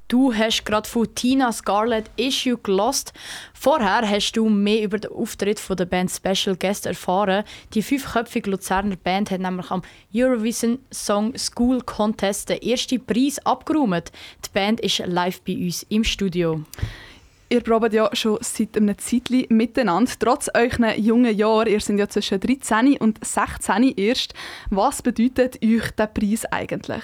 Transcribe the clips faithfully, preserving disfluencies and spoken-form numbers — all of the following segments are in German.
Du hast gerade von Tina Scarlett «Issue» gehört. Vorher hast du mehr über den Auftritt von der Band Special Guest erfahren. Die fünfköpfige Luzerner Band hat nämlich am Eurovision Song School Contest den ersten Preis abgeräumt. Die Band ist live bei uns im Studio. Ihr probt ja schon seit einem Zeitchen miteinander. Trotz euren jungen Jahren, ihr seid ja zwischen dreizehn und sechzehn erst. Was bedeutet euch dieser Preis eigentlich?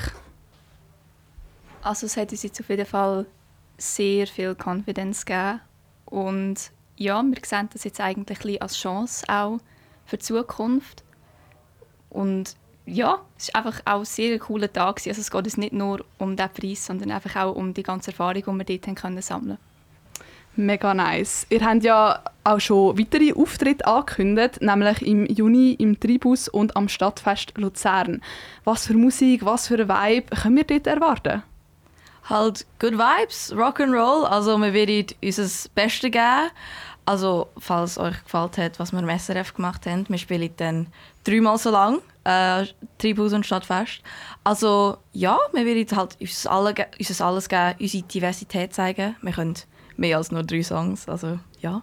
Also es hat uns jetzt auf jeden Fall sehr viel Confidence gegeben. Und ja, wir sehen das jetzt eigentlich ein bisschen als Chance auch für die Zukunft. Und ja, es war einfach auch ein sehr cooler Tag. Also es geht uns nicht nur um diesen Preis, sondern einfach auch um die ganze Erfahrung, die wir dort haben können sammeln. Mega nice. Ihr habt ja auch schon weitere Auftritte angekündigt, nämlich im Juni im Tribus und am Stadtfest Luzern. Was für Musik, was für ein Vibe können wir dort erwarten? Halt good Vibes, Rock'n'Roll. Also wir werden unser Bestes geben. Also falls euch gefallen hat, was wir im S R F gemacht haben, wir spielen dann dreimal so lang, äh, Tribus und Stadtfest. Also ja, wir werden halt uns alle, unser alles geben, unsere Diversität zeigen. Wir können mehr als nur drei Songs, also ja.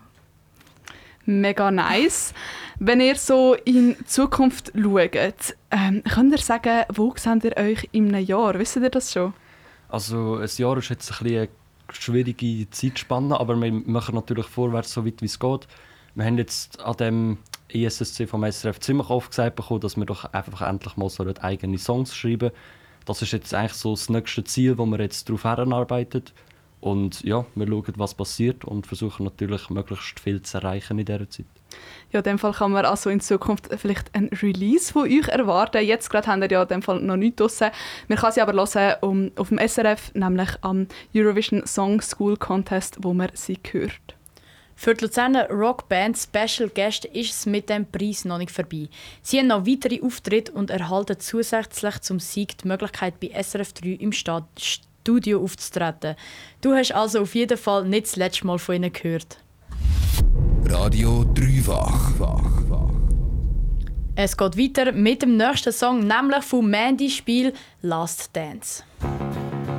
Mega nice. Wenn ihr so in die Zukunft schaut, ähm, könnt ihr sagen, wo seht ihr euch in einem Jahr? Wisst ihr das schon? Also ein Jahr ist jetzt ein bisschen eine schwierige Zeitspanne, aber wir machen natürlich vorwärts, so weit wie es geht. Wir haben jetzt an dem I S S C vom S R F ziemlich oft gesagt bekommen, dass wir doch einfach endlich mal so eigene Songs schreiben. Das ist jetzt eigentlich so das nächste Ziel, wo wir jetzt darauf hinarbeiten. Und ja, wir schauen, was passiert und versuchen natürlich, möglichst viel zu erreichen in dieser Zeit. Ja, in dem Fall kann man also in Zukunft vielleicht ein Release von euch erwarten. Jetzt gerade haben wir ja in dem Fall noch nichts draussen. Man kann sie aber hören um, auf dem S R F, nämlich am Eurovision Song School Contest, wo man sie hört. Für die Luzerner Rockband Special Guest ist es mit dem Preis noch nicht vorbei. Sie haben noch weitere Auftritte und erhalten zusätzlich zum Sieg die Möglichkeit, bei S R F drei im Stad Studio aufzutreten. Du hast also auf jeden Fall nicht das letzte Mal von ihnen gehört. Radio Dreifach. Es geht weiter mit dem nächsten Song, nämlich vom Mandy-Spiel «Last Dance».